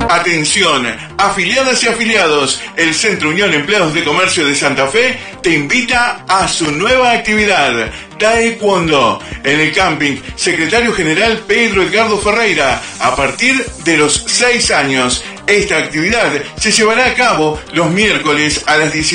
Atención, afiliadas y afiliados, el Centro Unión Empleados de Comercio de Santa Fe te invita a su nueva actividad, Taekwondo, en el camping Secretario General Pedro Edgardo Ferreira, a partir de los 6 años. Esta actividad se llevará a cabo los miércoles a las 17